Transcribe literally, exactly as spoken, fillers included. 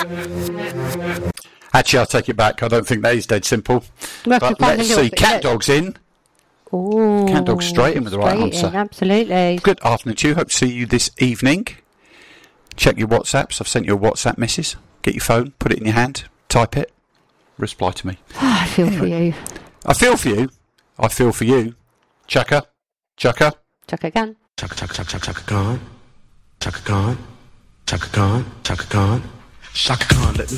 Actually, I'll take it back. I don't think that is dead simple. Well, but let's see. Cat Dog's in. Ooh, Cat Dog's straight in with the right answer. In, absolutely. Good afternoon to you. Hope to see you this evening. Check your WhatsApps. I've sent you a WhatsApp message. Get your phone, put it in your hand, type it, reply to me. Oh, I feel anyway, for you. I feel for you. I feel for you. Chucker. Chucker. Chucker gun. Chucker, chucker, chucker, chucker, chucker gone. Chucker gone. Chucker gone. Chucker gone. Chucker gone. Let me